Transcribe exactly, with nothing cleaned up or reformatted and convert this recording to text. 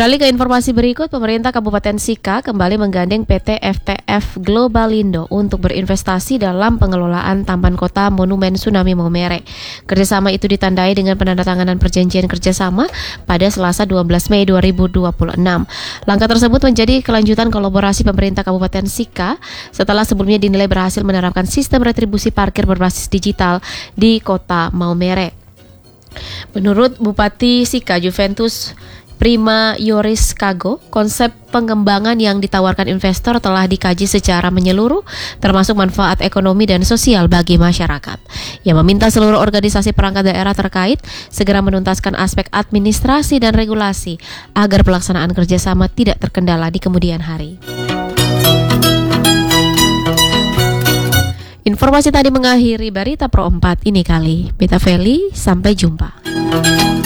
Beralih ke informasi berikut, pemerintah Kabupaten Sika kembali menggandeng P T F T F Globalindo untuk berinvestasi dalam pengelolaan Taman Kota Monumen Tsunami Maumere. Kerjasama itu ditandai dengan penandatanganan perjanjian kerjasama pada Selasa dua belas Mei dua ribu dua puluh enam. Langkah tersebut menjadi kelanjutan kolaborasi pemerintah Kabupaten Sika setelah sebelumnya dinilai berhasil menerapkan sistem retribusi parkir berbasis digital di Kota Maumere. Menurut Bupati Sika Juventus Prima Yoris Kago, konsep pengembangan yang ditawarkan investor telah dikaji secara menyeluruh, termasuk manfaat ekonomi dan sosial bagi masyarakat. Ia meminta seluruh organisasi perangkat daerah terkait segera menuntaskan aspek administrasi dan regulasi agar pelaksanaan kerjasama tidak terkendala di kemudian hari. Informasi tadi mengakhiri Berita Pro empat ini kali. Beta Feli, sampai jumpa.